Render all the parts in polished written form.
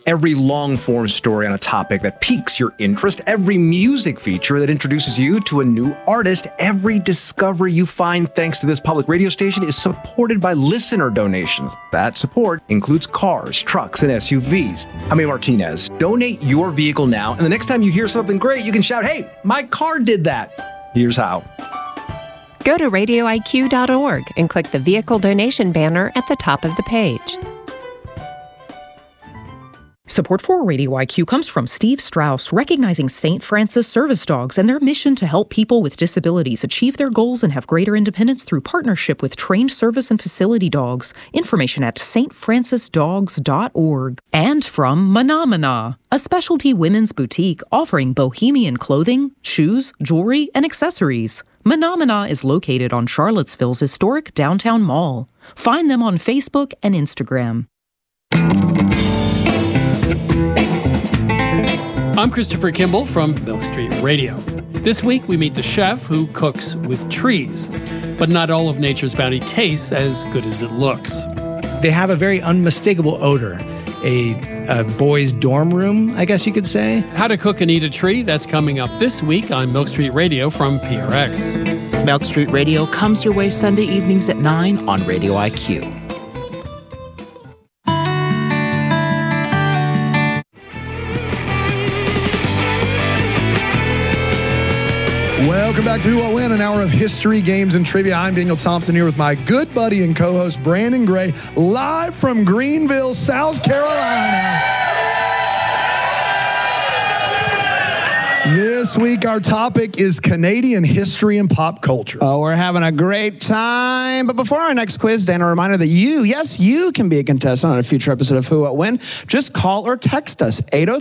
Every long-form story on a topic that piques your interest, every music feature that introduces you to a new artist, every discovery you find thanks to this public radio station is supported by listener donations. That support includes cars, trucks, and SUVs. I'm Martinez. Donate your vehicle now, and the next time you hear something great, you can shout, "Hey, my car did that." Here's how. Go to radioiq.org and click the vehicle donation banner at the top of the page. Support for Radio IQ comes from Steve Strauss, recognizing St. Francis service dogs and their mission to help people with disabilities achieve their goals and have greater independence through partnership with trained service and facility dogs. Information at stfrancisdogs.org. And from Manamana, a specialty women's boutique offering bohemian clothing, shoes, jewelry, and accessories. Manamana is located on Charlottesville's historic downtown mall. Find them on Facebook and Instagram. I'm Christopher Kimball from Milk Street Radio. This week we meet the chef who cooks with trees, but not all of Nature's Bounty tastes as good as it looks. They have a very unmistakable odor, a boys' dorm room, I guess you could say. How to cook and eat a tree, that's coming up this week on Milk Street Radio from PRX. Milk Street Radio comes your way Sunday evenings at 9 on Radio IQ. Welcome back to Who What When, an hour of history, games, and trivia. I'm Daniel Thompson here with my good buddy and co-host Brandon Gray, live from Greenville, South Carolina. This week, our topic is Canadian history and pop culture. Oh, we're having a great time. But before our next quiz, Dan, a reminder that you can be a contestant on a future episode of Who What When. Just call or text us,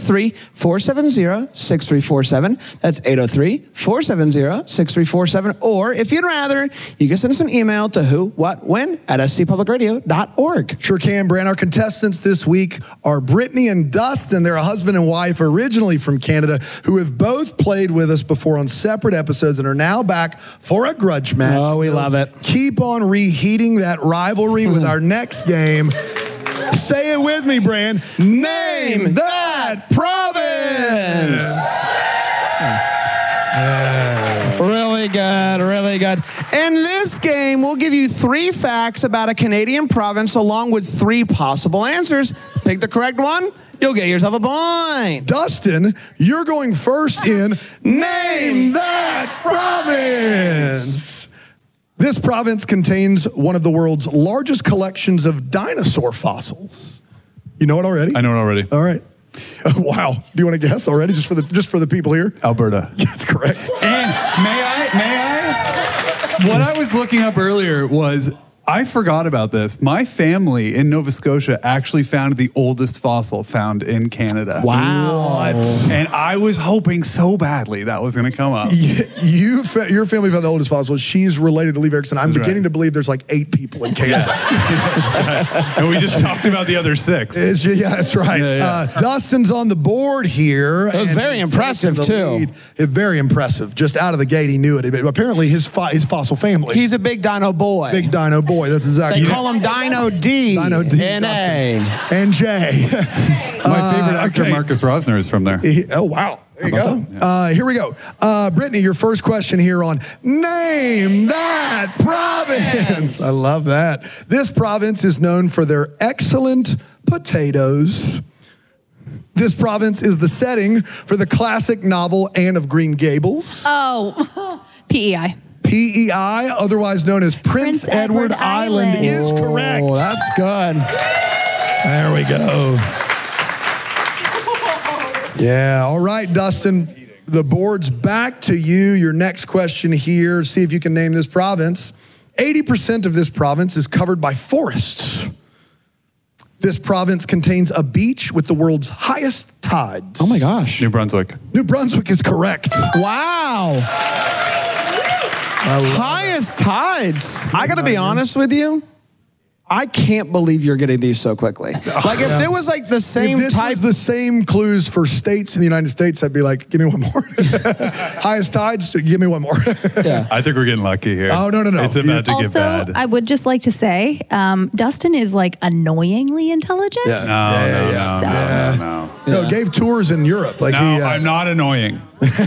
803-470-6347. That's 803-470-6347. Or if you'd rather, you can send us an email to whowhatwhen@stpublicradio.org. Sure can, Brand. Our contestants this week are Brittany and Dustin. They're a husband and wife originally from Canada who have both played with us before on separate episodes and are now back for a grudge match. Oh, we love it. Keep on reheating that rivalry with our next game. Say it with me, Brand. Name that province! Really good, really good. In this game, we'll give you 3 facts about a Canadian province along with 3 possible answers. Pick the correct one, you'll get yourself a point. Dustin, you're going first in Name That Province. This province contains one of the world's largest collections of dinosaur fossils. You know it already? I know it already. All right. Wow. Do you want to guess already, just for the people here? Alberta. That's correct. And may I? What I was looking up earlier was, I forgot about this. My family in Nova Scotia actually found the oldest fossil found in Canada. Wow. What? And I was hoping so badly that was going to come up. Your family found the oldest fossil. She's related to Lee Erickson. I'm beginning to believe there's like 8 people in Canada. Yeah. And we just talked about the other 6. Yeah, that's right. Yeah. Dustin's on the board here. It was very impressive, too. Very impressive. Just out of the gate, he knew it. But apparently, his fossil family. He's a big dino boy. Big dino boy. That's exactly. They call him Dino D. Dino D. N-A. And J. My favorite actor, Marcus Rosner, is from there. Oh, wow. There you go. Yeah. Here we go. Brittany, your first question here on Name That Province. I love that. This province is known for their excellent potatoes. This province is the setting for the classic novel Anne of Green Gables. Oh, PEI. PEI, otherwise known as Prince Edward Island, is correct. Oh, that's good. There we go. Yeah, all right, Dustin. The board's back to you. Your next question here, see if you can name this province. 80% of this province is covered by forests. This province contains a beach with the world's highest tides. Oh my gosh. New Brunswick. New Brunswick is correct. Wow. Highest tides. I got to be honest with you. I can't believe you're getting these so quickly. Like, if it was like the same if this was the same clues for states in the United States, I'd be like, give me one more. Highest tides, give me one more. Yeah. I think we're getting lucky here. Oh, no. It's about to get Also, bad. I would just like to say, Dustin is like annoyingly intelligent. No. No, gave tours in Europe. Like I'm not annoying.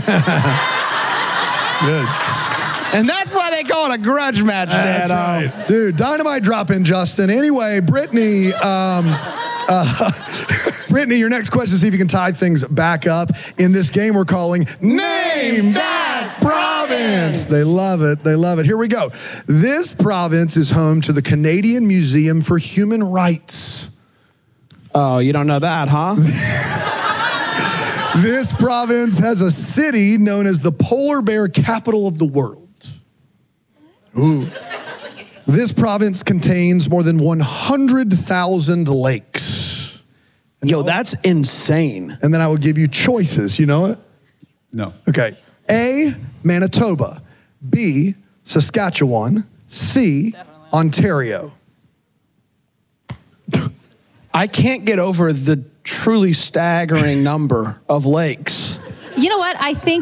Good. And that's why they call it a grudge match, Dad. That's right. Dude, dynamite drop in, Justin. Anyway, Brittany, Brittany, your next question, see if you can tie things back up in this game we're calling Name That Province. They love it. They love it. Here we go. This province is home to the Canadian Museum for Human Rights. Oh, you don't know that, huh? This province has a city known as the polar bear capital of the world. Ooh. This province contains more than 100,000 lakes. Yo, that's insane. And then I will give you choices. You know it? No. Okay. A, Manitoba. B, Saskatchewan. C, Ontario. I can't get over the truly staggering number of lakes. You know what? I think.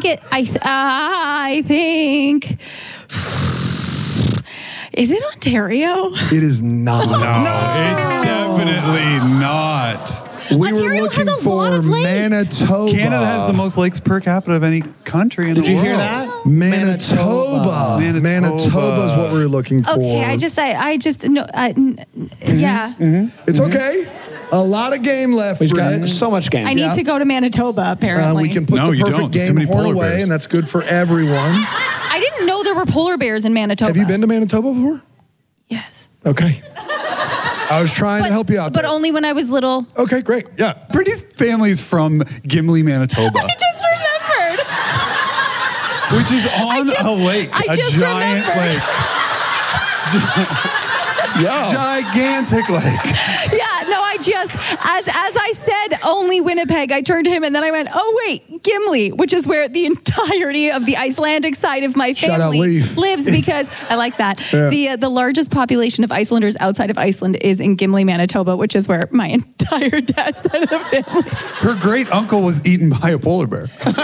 Is it Ontario? It is not. No, it's definitely not. We Ontario were looking has a for lot of lakes. Manitoba. Canada has the most lakes per capita of any country in the world. Did you hear that? Manitoba. Manitoba is what we were looking for. Okay, I just no, yeah. It's okay. A lot of game left, We've Brett. got so much game. I need to go to Manitoba. Apparently, We can put No, the you perfect don't. There's too game many horn polar away, bears. and that's good for everyone. I didn't know there were polar bears in Manitoba. Have you been to Manitoba before? Yes. Okay. I was trying to help you out But there. only when I was little. Okay, great. Yeah. Brittany's family's from Gimli, Manitoba, I just remembered. which is on a lake, I a just giant remembered. lake. Gigantic lake. Yeah, no, I just, as I said, only Winnipeg, I turned to him and then I went, oh wait, Gimli, which is where the entirety of the Icelandic side of my Shout out family Leif. lives, because I like that. Yeah. The largest population of Icelanders outside of Iceland is in Gimli, Manitoba, which is where my entire dad's side of the family. Her great uncle was eaten by a polar bear. That's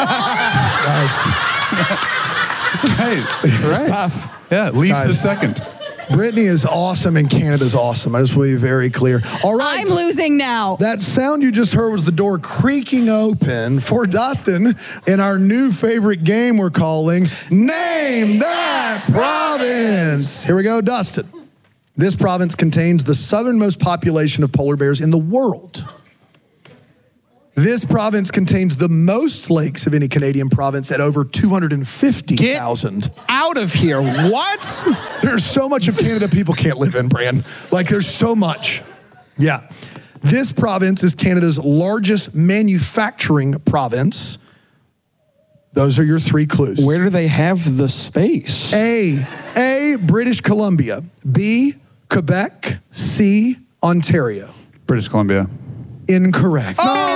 right. That's right. Tough. Yeah, Leaf the Guys. second. Brittany is awesome and Canada's awesome. I just want to be very clear. All right. I'm losing now. That sound you just heard was the door creaking open for Dustin in our new favorite game we're calling Name That Province. Here we go, Dustin. This province contains the southernmost population of polar bears in the world. This province contains the most lakes of any Canadian province at over 250,000. Out of here. What? There's so much of Canada people can't live in, Bran. Like, there's so much. Yeah. This province is Canada's largest manufacturing province. Those are your three clues. Where do they have the space? A, British Columbia. B, Quebec. C, Ontario. British Columbia. Incorrect. Wow.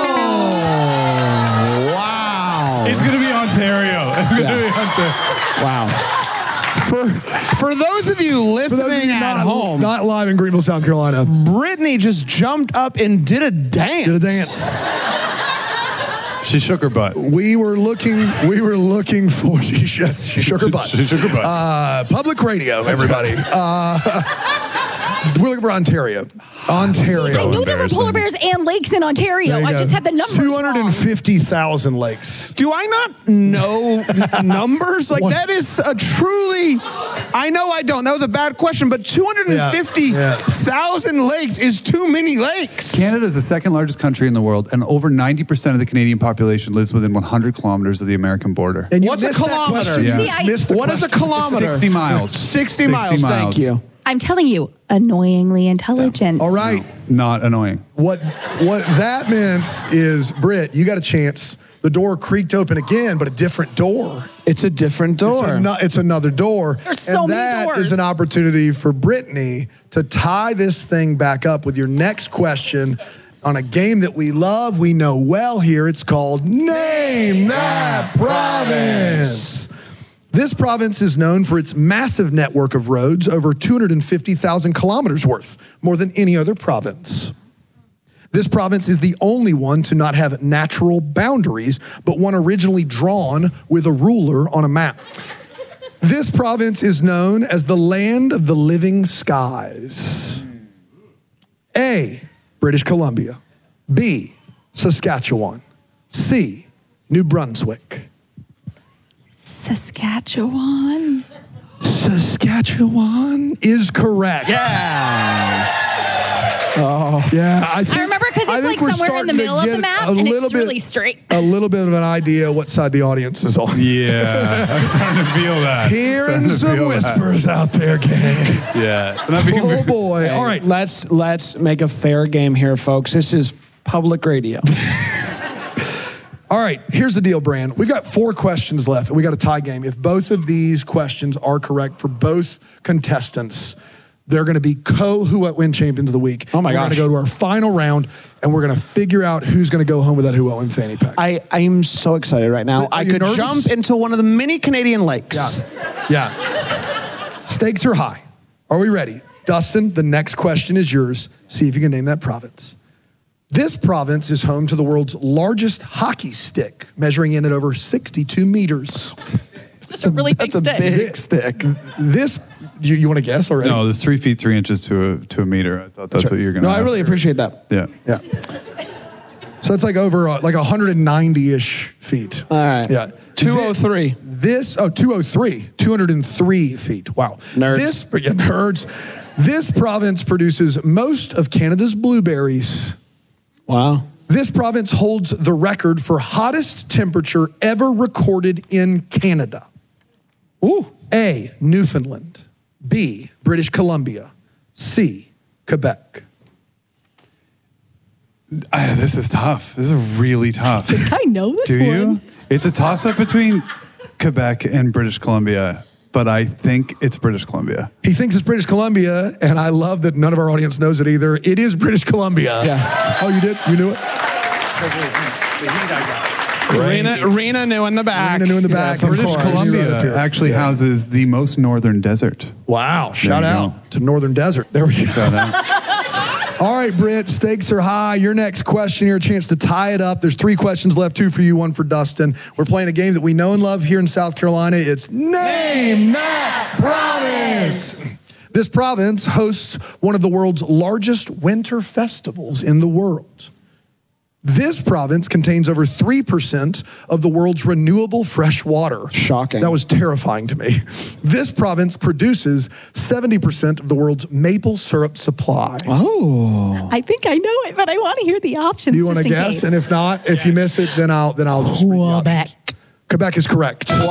It's going to be Ontario. It's going to be Ontario. Wow. For those of you listening at home, not live in Greenville, South Carolina, Brittany just jumped up and did a dance. did a dance. She shook her butt. We were looking for, she shook her butt. She shook her butt. Public radio, everybody. We're looking for Ontario. Ontario. I knew there were polar bears and lakes in Ontario. There you I go. just had the numbers wrong. 250,000 lakes. Do I not know numbers? Like, that is a truly, I know I don't. That was a bad question, but 250,000 lakes is too many lakes. Canada is the second largest country in the world, and over 90% of the Canadian population lives within 100 kilometers of the American border. And you What's a missed that kilometer? question. Yeah. You just missed the What is a question. kilometer? 60 miles. 60 miles. Thank you. I'm telling you, annoyingly intelligent. All right. Not annoying. What that meant is, Britt, you got a chance. The door creaked open again, but a different door. It's a different door. It's another door. There's so and many that doors. is an opportunity for Brittany to tie this thing back up with your next question on a game that we love, we know well here. It's called Name That Province. This province is known for its massive network of roads, over 250,000 kilometers worth, more than any other province. This province is the only one to not have natural boundaries, but one originally drawn with a ruler on a map. This province is known as the land of the living skies. A, British Columbia. B, Saskatchewan. C, New Brunswick. Saskatchewan. Saskatchewan is correct. Yeah. Oh, yeah. I remember because it's like somewhere in the middle of the map and it's really straight. A little bit of an idea what side the audience is on. Yeah, I'm starting to feel that. Hearing some whispers out there, gang. Yeah. Oh boy. Hey, all right. Let's make a fair game here, folks. This is public radio. All right, here's the deal, Bran. We've got 4 questions left, and we got a tie game. If both of these questions are correct for both contestants, they're going to be Who What Win champions of the week. Oh my gosh. We're going to go to our final round, and we're going to figure out who's going to go home with that Who What Win fanny pack. I'm so excited right now. Are I you could nervous? jump into one of the mini Canadian lakes. Yeah. Stakes are high. Are we ready? Dustin, the next question is yours. See if you can name that province. This province is home to the world's largest hockey stick, measuring in at over 62 meters. That's a really big stick. That's a big stick. This, you want to guess already? No, there's 3 feet 3 inches to a meter. I thought that's what you're going to No, I really appreciate that. Yeah. Yeah. So it's like over like 190-ish feet. All right. Yeah. 203. 203. 203 feet. Wow. Nerds. Nerds. This province produces most of Canada's blueberries. Wow. This province holds the record for hottest temperature ever recorded in Canada. Ooh. A, Newfoundland. B, British Columbia. C, Quebec. This is tough. This is really tough. I know this Do one. you? It's a toss-up between Quebec and British Columbia, but I think it's British Columbia. He thinks it's British Columbia, and I love that none of our audience knows it either. It is British Columbia. Yes. Oh, you did? You knew it? Rena knew in the back. Rena knew in the back. Yes, of British course. Columbia actually houses the most northern desert. Wow. Shout you out to Northern Desert. There we go. All right, Britt, stakes are high. Your next question, your chance to tie it up. There's 3 questions left, 2 for you, 1 for Dustin. We're playing a game that we know and love here in South Carolina. It's Name That Province. This province hosts one of the world's largest winter festivals in the world. This province contains over 3% of the world's renewable fresh water. Shocking. That was terrifying to me. This province produces 70% of the world's maple syrup supply. Oh. I think I know it, but I want to hear the options. Do you want to guess? Case. And if not, if you miss it, then I'll just read the options. Quebec. Quebec is correct. Wow.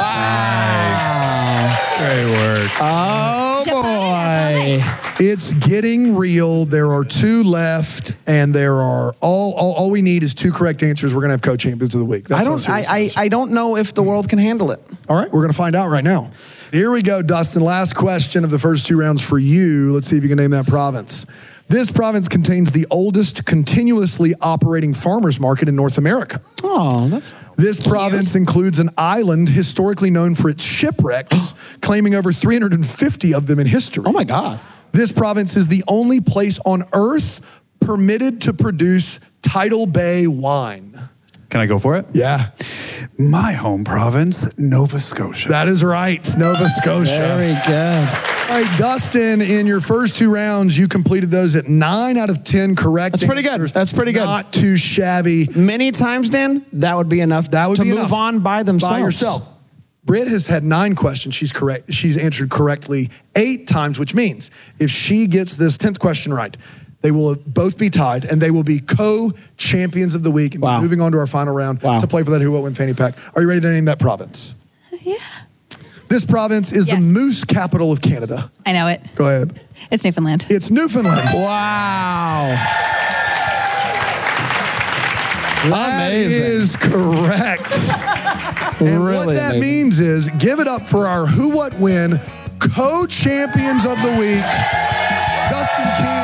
Great work. Oh, boy. It's getting real. There are 2 left, and there are all we need is 2 correct answers. We're gonna have co-champions of the week. That's how serious it is. I don't know if the world can handle it. All right, we're gonna find out right now. Here we go, Dustin. Last question of the first 2 rounds for you. Let's see if you can name that province. This province contains the oldest continuously operating farmers market in North America. Oh, that's This province includes an island historically known for its shipwrecks, claiming over 350 of them in history. Oh my God. This province is the only place on earth permitted to produce Tidal Bay wine. Can I go for it? Yeah. My home province, Nova Scotia. That is right, Nova Scotia. very good. All right, Dustin, in your first 2 rounds, you completed those at 9 out of 10 correct. That's pretty good. answers. That's pretty good. Not too shabby. Many times, Dan, that would be enough That would to be move enough. on by themselves. By yourself. Britt has had 9 questions. She's correct. She's answered correctly 8 times, which means if she gets this 10th question right, they will both be tied, and they will be co-champions of the week. And Wow. moving on to our final round Wow. to play for that Who What Win fanny pack. Are you ready to name that province? Yeah. This province is the Yes. moose capital of Canada. I know it. Go ahead. It's Newfoundland. It's Newfoundland. Wow. That Amazing. is correct. And what Really that amazing. means is give it up for our Who What Win co-champions of the week, Dustin King